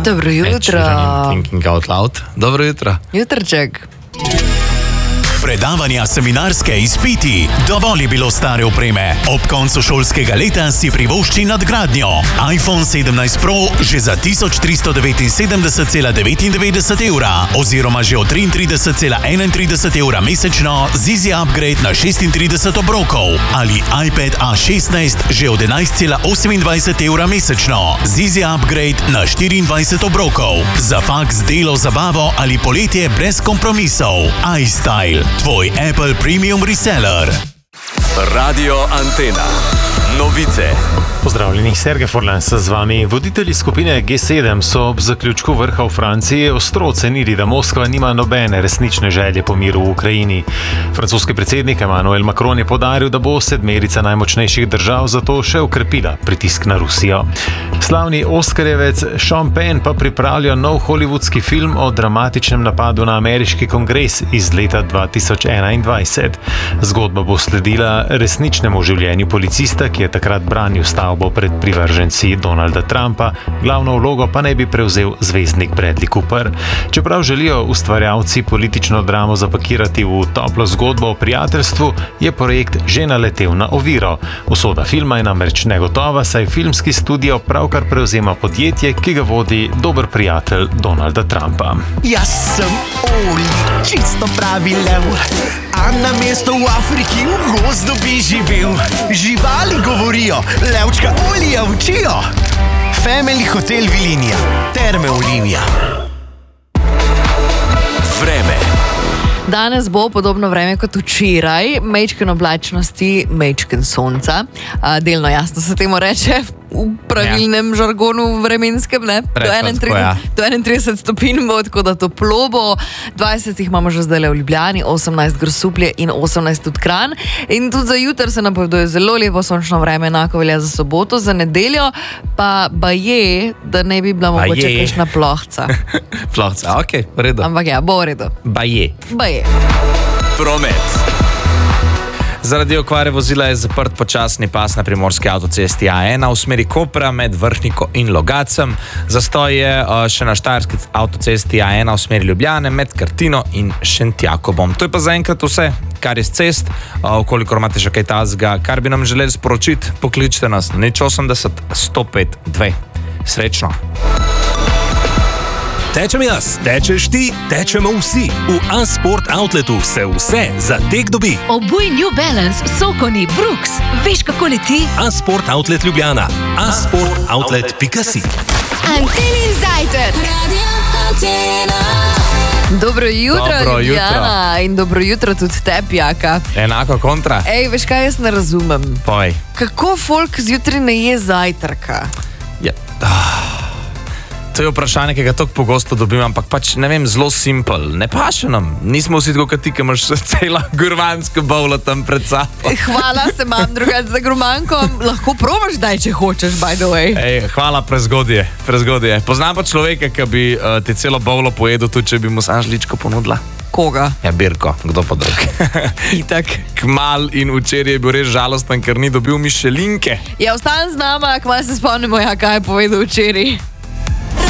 Dobro jutro. Thinking out loud. Dobro jutro. Jutrček. Predavanja, seminarske, izpiti, dovolj je bilo stare opreme. Ob koncu šolskega leta si privošči nadgradnjo. iPhone 17 Pro že za 1379,99 evra oziroma že od 33,31 evra mesečno z Easy Upgrade na 36 obrokov ali iPad A16 že od 11,28 evra mesečno z Easy Upgrade na 24 obrokov. Za faks, delo, zabavo ali poletje brez kompromisov. iStyle. Tvoj Apple Premium Reseller. Radio Antena. Novice. Pozdravljeni, Sergej Forlans z vami. Voditelji skupine G7 so ob zaključku vrha v Franciji ostro ocenili, da Moskva nima nobene resnične želje po miru v Ukrajini. Francoski predsednik Emmanuel Macron je poudaril, da bo sedmerica najmočnejših držav zato še okrepila pritisk na Rusijo. Slavni Oskarjevec Sean Penn pa pripravlja nov hollywoodski film o dramatičnem napadu na ameriški kongres iz leta 2021. Zgodba bo sledila resničnemu življenju policista, ki je takrat branil stavbo pred privrženci Donalda Trumpa, glavno vlogo pa naj bi prevzel zvezdnik Bradley Cooper. Čeprav želijo ustvarjalci politično dramo zapakirati v toplo zgodbo o prijateljstvu, je projekt že naletel na oviro. Usoda filma je namreč negotova, saj filmski studio pravkar prevzema podjetje, ki ga vodi dober prijatelj Donalda Trumpa. Jaz sem Oli, čisto pravi lev, a na mesto v Afriki v gozdu bi živel. Živali govorijo, levčka Olija učijo. Family Hotel Vilinija, Terme Olimija. Vreme. Danes bo podobno vreme kot včeraj, mečken oblačnosti, mečken sonca. Delno jasno se temu reče v pravilnem žargonu vremenskem, ne? Do 31 stopinj bo, tako da toplo bo. 20 jih imamo že zdaj v Ljubljani, 18 Grosuplje in 18 tudi Kranj. In tudi za jutri se napoveduje zelo lepo sončno vreme, enako velja za soboto, za nedeljo pa baje, da ne bi bila mogoče kakšna plohca. Plohca, okej, v redu. Ampak ja, bo v redu. Baje. Promet. Zaradi okvare vozila je zaprt počasni pas na primorski avtocesti A1 v smeri Kopra med Vrhniko in Logacem. Zastoj je še na štajerski avtocesti A1 v smeri Ljubljane med Krtino in Šentjakobom. To je pa zaenkrat vse, kar je z cest. Kolikor imate še kaj tazga, kar bi nam želeli sporočiti, pokličite nas na 080 105 2. Srečno! Tečem jaz, tečeš ti, tečemo vsi. V A-Sport Outletu se vse za tek dobi. Obuj New Balance, Sokoni, Brooks. Veš, kako leti? A-Sport Outlet Ljubljana. asportoutlet.si. Antenin zajtrk. Radio Antena. Dobro jutro, Ljubljana. In dobro jutro tudi tebi, Jaka. Enako kontra. Ej, veš kaj, jaz ne razumem. Povej. Kako folk zjutraj ne je zajtrka? Ja. To je vprašanje, ki ga toliko pogosto dobim, ampak pač, ne vem, zelo simpel. Ne paše nam. Nismo vsi tako kot ti, ki imaš cela gurmanska bowla tam pred sabo. Hvala, se imam drugače za gurmanko. Lahko probaš daj, če hočeš, by the way. Ej, hvala, prezgodje. Poznam pa človeka, ki bi ti celo bowlo pojedel, tudi če bi mu sam žličko ponudila. Koga? Ja, Birko, kdo pa drug. Itak. Kmal in včeraj je bil res žalosten, ker ni dobil mišelinke. Ja, ostan z nama, kmal se spomnimo, ja, kaj je povedal včeraj.